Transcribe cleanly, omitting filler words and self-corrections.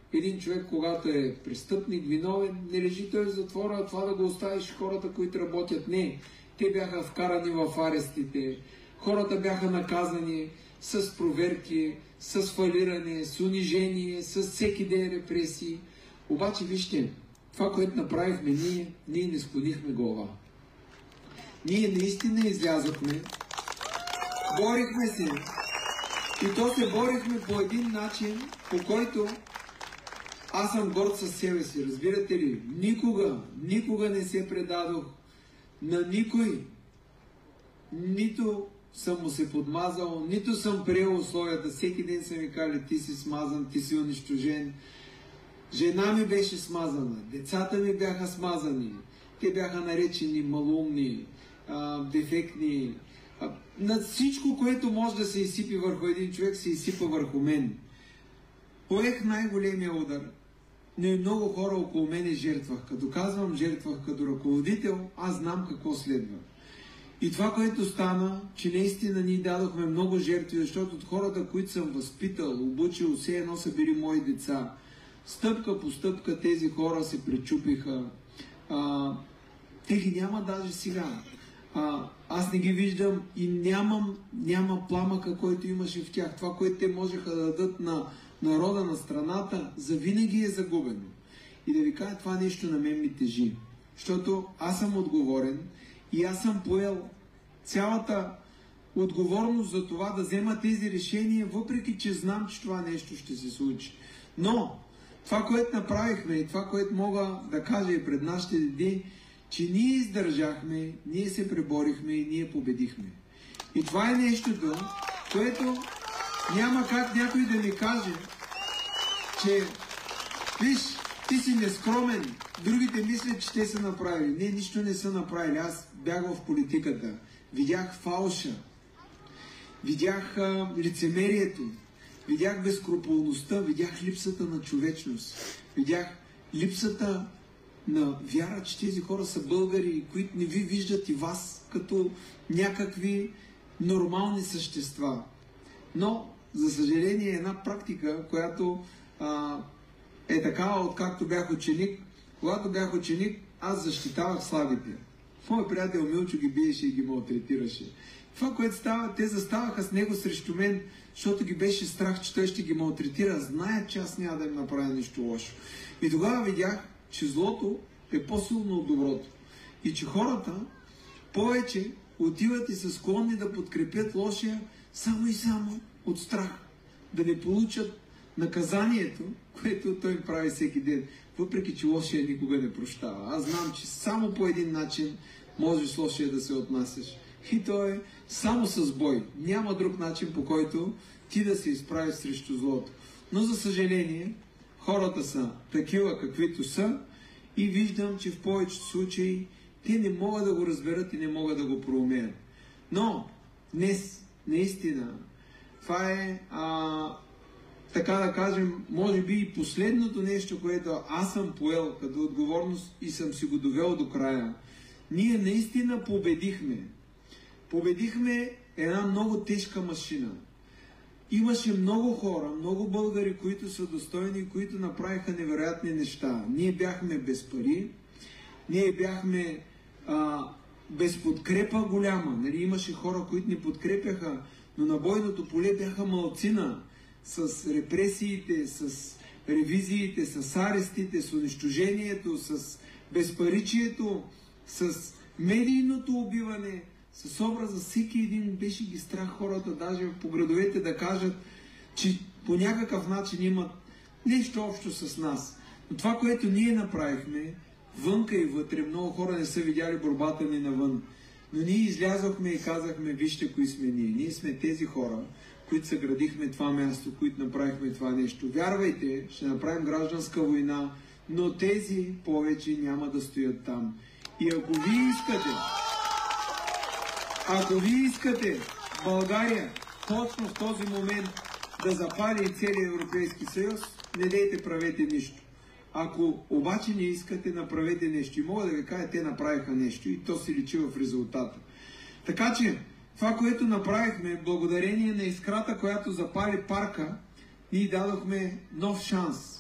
един човек, когато е престъпник, виновен, не лежи той в затвора, това да го оставиш хората, които работят. Не, те бяха вкарани в арестите, хората бяха наказани с проверки, с фалиране, с унижение, с всеки ден репресии. Обаче, вижте, това, което направихме ние не склонихме глава. Ние наистина излязохме, борихме се, и то се борихме по един начин, по който аз съм горд със себе си, разбирате ли? Никога не се предадох на никой. Нито съм му се подмазал, нито съм приел условията. Всеки ден са ми казали, ти си смазан, ти си унищожен. Жена ми беше смазана, децата ми бяха смазани. Те бяха наречени малумни, дефектни. Над всичко, което може да се изсипи върху един човек, се изсипа върху мен. Поех най-големия удар, но и много хора около мене жертвах. Като казвам жертвах като ръководител, аз знам какво следва. И това, което стана, че наистина ние дадохме много жертви, защото от хората, които съм възпитал, обучил, все едно са били мои деца. Стъпка по стъпка тези хора се пречупиха. Те ги няма даже сега. Аз не ги виждам и няма пламъка, който имаше в тях. Това, което те можеха да дадат на народа, на страната, завинаги е загубено. И да ви кажа, това нещо на мен ми тежи. Защото аз съм отговорен и аз съм поел цялата отговорност за това да взема тези решения, въпреки че знам, че това нещо ще се случи. Но това, което направихме и това, което мога да кажа и пред нашите деди, че ние издържахме, ние се преборихме и ние победихме. И това е нещото, което няма как някой да ми каже, че виж, ти си нескромен, другите мислят, че те са направили. Не, нищо не са направили. Аз бях в политиката, видях фалша, видях лицемерието, видях безскрупулността, видях липсата на човечност, видях липсата на вяра, че тези хора са българи, които не ви виждат и вас като някакви нормални същества. Но, за съжаление, една практика, която е такава, откакто бях ученик. Когато бях ученик, аз защитавах слабите. Моят приятел Милчо ги биеше и ги малтретираше. Това, което става, те заставаха с него срещу мен, защото ги беше страх, че той ще ги малтретира. Знаят, че аз няма да им направя нищо лошо. И тогава видях, че злото е по-силно от доброто. И че хората повече отиват и са склонни да подкрепят лошия само и само от страх. Да не получат наказанието, което той прави всеки ден. Въпреки че лошия никога не прощава. Аз знам, че само по един начин можеш лошия да се отнасяш. И то е само с бой. Няма друг начин, по който ти да се изправиш срещу злото. Но за съжаление, хората са такива каквито са и виждам, че в повечето случаи те не могат да го разберат и не могат да го проумеят. Но днес, наистина, това е, така да кажем, може би и последното нещо, което аз съм поел като отговорност и съм си го довел до края. Ние наистина победихме. Победихме една много тежка машина. Имаше много хора, много българи, които са достойни, които направиха невероятни неща. Ние бяхме без пари, ние бяхме без подкрепа голяма. Нали? Имаше хора, които ни подкрепяха, но на бойното поле бяха малцина с репресиите, с ревизиите, с арестите, с унищожението, с безпаричието, с медийното убиване, с образа всеки един беше ги страх хората даже по градовете да кажат, че по някакъв начин имат нещо общо с нас. Но това, което ние направихме, вънка и вътре, много хора не са видяли борбата ни навън. Но ние излязохме и казахме, вижте кои сме ние. Ние сме тези хора, които съградихме това място, които направихме това нещо. Вярвайте, ще направим гражданска война, но тези повече няма да стоят там. И ако вие искате България точно в този момент да запали целия Европейски съюз, не дейте правете нищо. Ако обаче не искате, направете нещо. И мога да ви кажа, те направиха нещо и то се личи в резултата. Така че, това, което направихме, благодарение на искрата, която запали парка, ние дадохме нов шанс.